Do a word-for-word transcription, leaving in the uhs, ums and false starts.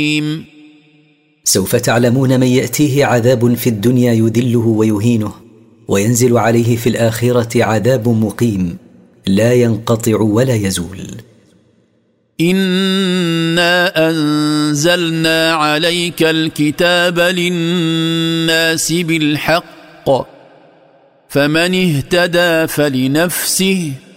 سوف تعلمون من يأتيه عذاب في الدنيا يذله ويهينه، وينزل عليه في الآخرة عذاب مقيم لا ينقطع ولا يزول. إنا أنزلنا عليك الكتاب للناس بالحق، فمن اهتدى فلنفسه